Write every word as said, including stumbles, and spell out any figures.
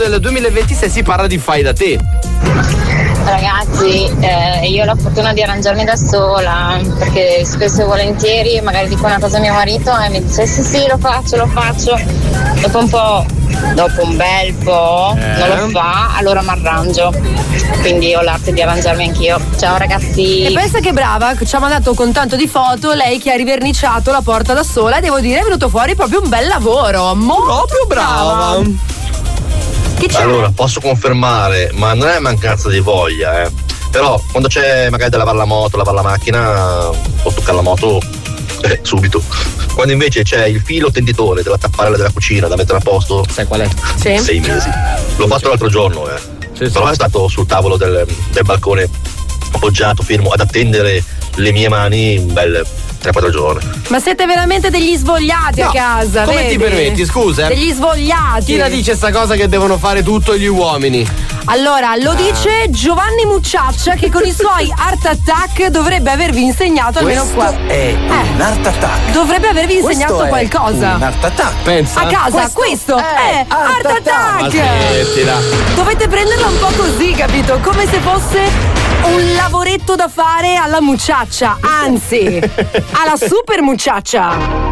Nel duemilaventisei si parla di fai da te. Ragazzi, eh, io ho la fortuna di arrangiarmi da sola, perché spesso e volentieri magari dico una cosa a mio marito e mi dice sì sì lo faccio, lo faccio. Dopo un po', dopo un bel po' eh. non lo fa, allora mi arrangio. Quindi ho l'arte di arrangiarmi anch'io. Ciao ragazzi. E pensa che brava, ci ha mandato con tanto di foto, lei che ha riverniciato la porta da sola e devo dire è venuto fuori proprio un bel lavoro. Molto proprio brava. brava. Che c'è? Allora, posso confermare, ma non è mancanza di voglia, eh. Però quando c'è magari da lavare la moto, lavare la macchina o toccare la moto, eh, subito. Quando invece c'è il filo tenditore della tapparella della cucina da mettere a posto, sai qual è? Sì. Sei mesi. L'ho fatto l'altro giorno, eh. Sì, sì. Però è stato sul tavolo del, del balcone, appoggiato, fermo, ad attendere le mie mani un bel tre quattro giorni. Ma siete veramente degli svogliati no, a casa, come vedi? ti permetti, scusa? Degli svogliati. Chi la dice sta cosa che devono fare tutto gli uomini? Allora, lo ah. dice Giovanni Mucciaccia che con i suoi Art Attack dovrebbe avervi insegnato almeno Questo qua. è eh. un Art Attack. Dovrebbe avervi insegnato questo qualcosa. È un Art Attack. Pensa. A casa, questo, questo è, è Art, Art Attack. Attack. Dovete prenderla un po' così, capito? Come se fosse un lavoretto da fare alla Mucciaccia, anzi, alla super Mucciaccia.